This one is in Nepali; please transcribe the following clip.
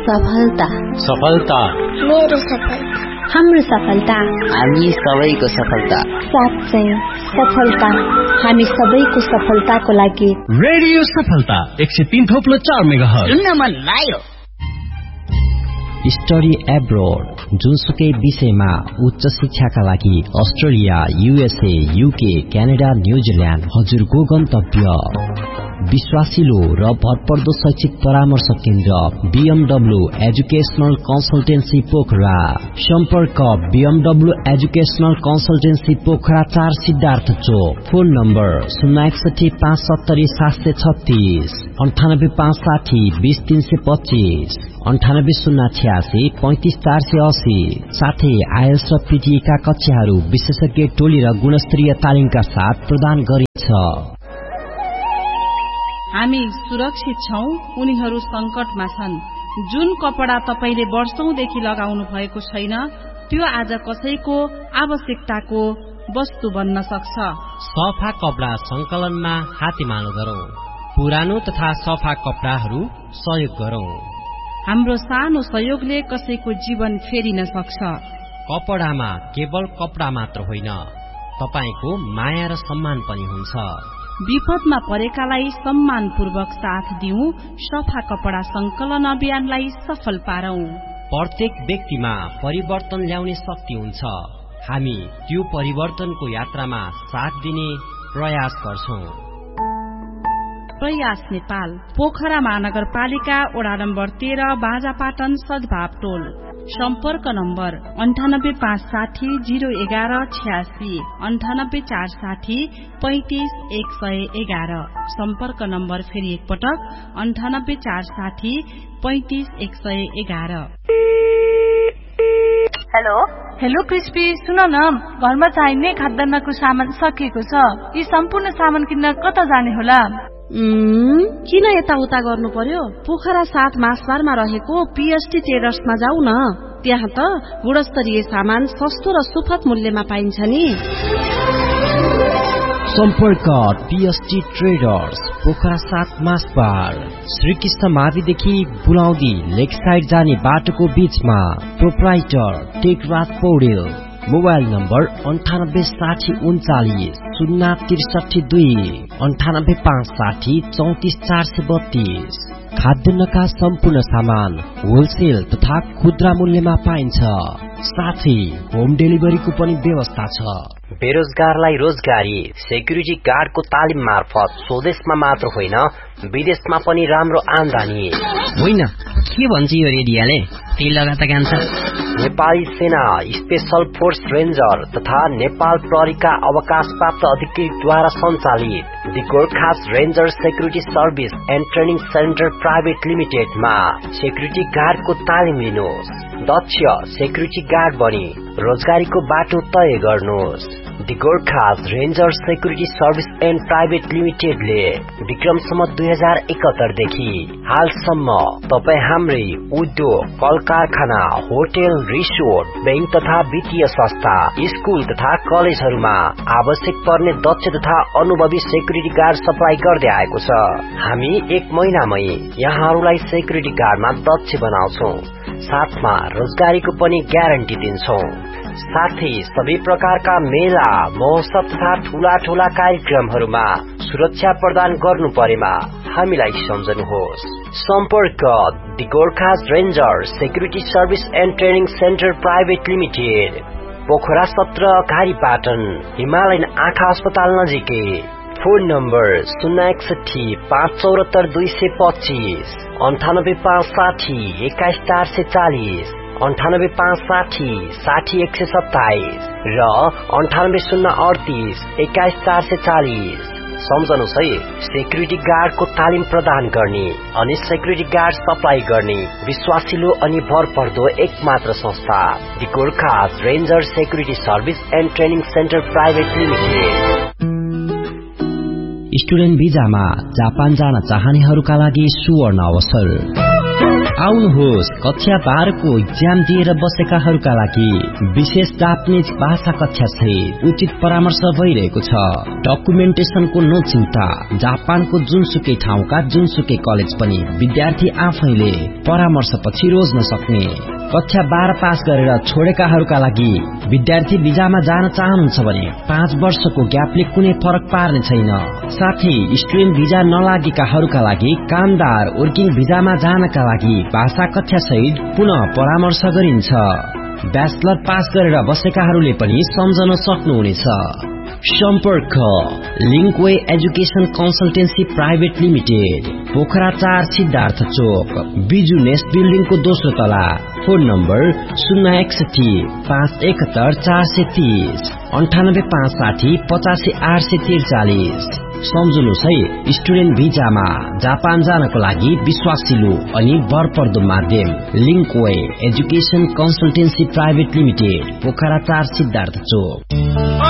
सफलता सफलता मेरो सफलता हाम्रो सफलता हामी सबैको सफलता साँच्चै सफलता हामी सबैको सफलताको लागि रेडियो सफलता 103.4 मेगाहर्ज सुन्न मन लाग्यो। स्टडी एब्रोड जुनसुकै विषयमा उच्च शिक्षाका लागि अस्ट्रेलिया, USA, UK, क्यानाडा, न्यूजील्यान्ड हजुरको गन्तव्य। विश्वासिलो र भरपर्दो शैक्षिक परामर्श केन्द्र BMW एजुकेशनल कन्सल्टेन्सी पोखरा। सम्पर्क BMW educational consultancy Pokhara 4 Siddhartha चोक। Phone number 061 570 736 98 560 20 325 98 086 35 480। साथै आइएल्स र PTE का कक्षाहरू विशेषज्ञ टोली र गुणस्तरीय तालिमका साथ प्रदान गरिन्छ। हामी सुरक्षित छौं, उनीहरू संकटमा छन्। जुन कपडा तपाईले वर्षौंदेखि लगाउनु भएको छैन, त्यो आज कसैको आवश्यकताको वस्तु बन्न सक्छ। सफा कपडा संकलनमा हातेमालो गरौं। पुरानो तथा सफा कपडाहरू सहयोग गरौं। हाम्रो सानो सहयोगले कसैको जीवन फेरिन सक्छ। कपडामा केवल कपडा मात्र होइन, तपाईको माया र सम्मान पनि हुन्छ। विपदमा परेकालाई सम्मानपूर्वक साथ दिउँ। सफा कपडा संकलन अभियानलाई सफल पारौं। प्रत्येक व्यक्तिमा परिवर्तन ल्याउने शक्ति हुन्छ। हामी त्यो परिवर्तनको यात्रामा साथ दिने प्रयास गर्छौं। प्रयास नेपाल, पोखरा महानगरपालिका, वडा नम्बर 13, बाजापाटन, सद्भाव टोल। सम्पर्क नम्बर 98 560 011 86 98 460 35 111। सम्पर्क नम्बर फेरि एकपटक 98 460 35 111। हेलो क्रिस्पी, सुन न, घरमा चाहिने खाद्यान्नको सामान सकिएको छ। यी सम्पूर्ण सामान किन्न कता जाने होला? किन यताउता गर्नु पर्यो? पोखरा 7 मासबारमा रहेको PST ट्रेडर्समा जाऊ न। त्यहाँ त गुणस्तरीय सामान सस्तो र सुपथ मूल्यमा पाइन्छ नि। सम्पर्क PST ट्रेडर्स, पोखरा 7 मासबार, श्रीकृष्ण माविदेखि बुलाउँदी लेक साइड जाने बाटोको बीचमा। Proprietor Tekraj Paudel. Mobile number 98 60 39 063 2 98 560 34 432। खाद्यान्नका सम्पूर्ण सामान होलसेल तथा खुद्रा मूल्यमा पाइन्छ। साथै होम डेलिभरीको पनि व्यवस्था छ। बेरोजगारलाई रोजगारी, सेक्युरिटी गार्डको तालिम मार्फत स्वदेशमा मात्र होइन विदेशमा पनि राम्रो आमदानी। होइन, के भन्छ यो रेडियोले? त्यही लगाता कान्छ। नेपाली सेना, स्पेशल फोर्स रेन्जर तथा नेपाल प्रहरीका अवकाशप्राप्त अधिकृतद्वारा सञ्चालित the Gorkhas ranger security service and training centre private लिमिटेडमा security गार्डको तालिम लिनुहोस्। दक्ष सेक्युरिटी गार्ड बनी रोजगारीको बाटो तय गर्नुहोस्। The Gorkhas ranger security service and private लिमिटेडले विक्रमसम्म 2071 देखि हालसम्म तपाई हाम्रै उद्योग, कल कारखाना, होटल, रिसोर्ट, बैंक तथा वित्तीय संस्था, स्कूल तथा कलेजहरूमा आवश्यक पर्ने दक्ष तथा अनुभवी सेक्युरिटी गार्ड सप्लाई गर्दै आएको छ। हामी 1 महिनामै यहाँहरूलाई सेक्युरिटी गार्डमा दक्ष बनाउँछौं। साथमा रोजगारीको पनि ग्यारेन्टी दिन्छौं। साथै सबै प्रकारका मेला, महोत्सव तथा ठूला ठूला कार्यक्रमहरूमा सुरक्षा प्रदान गर्नु परेमा हामीलाई सम्झनुहोस्। सम्पर्क the Gorkhas ranger security service and training centre private limited, Pokhara 17 घारीपाटन, Himalayan आँखा अस्पताल नजिकै। फोन नम्बर 061 574 225 98 560 21 440 98 560 60 127 र 98 038 21 440। सम्झनुहोस् है, सेक्युरिटी गार्डको तालिम प्रदान गर्ने अनि सेक्युरिटी गार्ड सप्लाई गर्ने विश्वासिलो अनि भरपर्दो एक मात्र संस्था the Gorkhas ranger security service and training centre private limited. Student भिजामा Japan जान चाहनेहरूका लागि सुवर्ण अवसर। आउनुहोस् कक्षा 12 को इक्जाम दिएर बसेकाहरूका लागि विशेष जापानीज भाषा कक्षा सहित उचित परामर्श भइरहेको छ। डकुमेन्टेसनको नचिन्ता। जापानको जुनसुकै ठाउँका जुनसुकै कलेज पनि विद्यार्थी आफैले परामर्श पछि रोज्न सक्ने। कक्षा 12 पास गरेर छोडेकाहरूका लागि विद्यार्थी भिजामा जान चाहनुहुन्छ भने 5 वर्षको ग्यापले कुनै फरक पार्ने छैन। साथै स्टुडेन्ट भिजा नलागेकाहरूका लागि कामदार वर्किङ भिजामा जानका लागि भाषा कक्षा सहित पुनः परामर्श गरिन्छ। ब्याचलर पास गरेर बसेकाहरूले पनि सम्झन सक्नुहुनेछ। सम्पर्क Linkway education consultancy private limited, Pokhara 4 Siddhartha चोक, बिजु नेस्ट बिल्डिङको दोस्रो तला। Phone number 061 571 430 98 560 85 843। सम्झनुहोस् है, स्टुडेन्ट भिजामा जापान जानको लागि विश्वासिलो अनि भरपर्दो माध्यम Linkway education consultancy private limited, Pokhara 4 Siddhartha चोक।